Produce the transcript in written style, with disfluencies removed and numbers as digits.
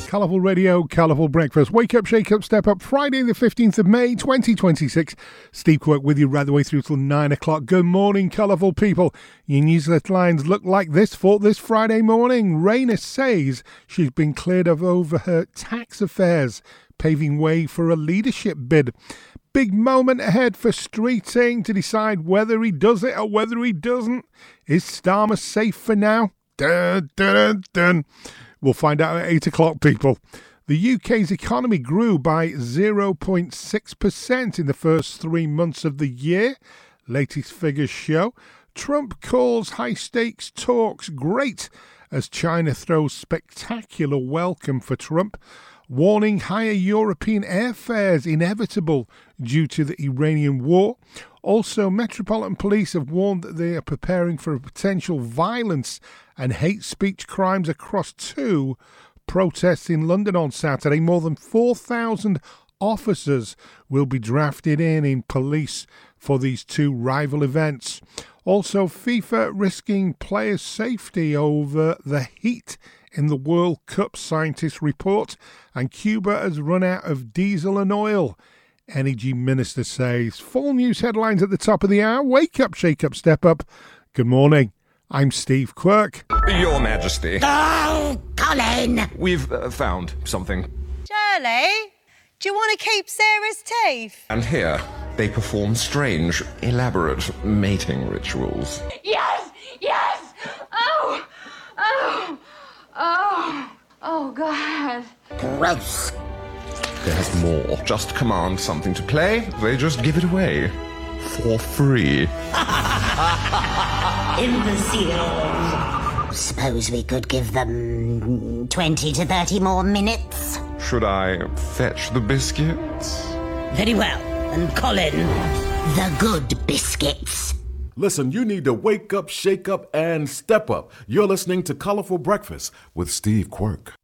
Colourful Radio, Colourful Breakfast. Wake up, shake up, step up. Friday the 15th of May, 2026. Steve Quirk with you right the way through till 9 o'clock. Good morning, colourful people. Your newsletter lines look like this for this Friday morning. Rainer says she's been cleared of over her tax affairs, paving way for a leadership bid. Big moment ahead for Streeting to decide whether he does it or whether he doesn't. Is Starmer safe for now? Dun, dun, dun, dun. We'll find out at 8 o'clock, people. The UK's economy grew by 0.6% in the first 3 months of the year. Latest figures show. Trump calls high-stakes talks great as China throws spectacular welcome for Trump. Warning higher European airfares inevitable due to the Iranian war. Also, Metropolitan Police have warned that they are preparing for a potential violence and hate speech crimes across 2 protests in London on Saturday. More than 4,000 officers will be drafted in police for these 2 rival events. Also, FIFA risking players' safety over the heat in the World Cup, scientists report, and Cuba has run out of diesel and oil. Energy Minister says. Full news headlines at the top of the hour. Wake up, shake up, step up. Good morning. I'm Steve Quirk. Your Majesty. Oh, Colin! We've found something. Shirley, do you want to keep Sarah's teeth? And here, they perform strange, elaborate mating rituals. Yes! Yes! Oh! Oh! Oh! Oh, God. Gross. There's more. Just command something to play, they just give it away. For free. Imbecile. Suppose we could give them 20 to 30 more minutes? Should I fetch the biscuits? Very well. And Colin, the good biscuits. Listen, you need to wake up, shake up, and step up. You're listening to Colourful Breakfast with Steve Quirk.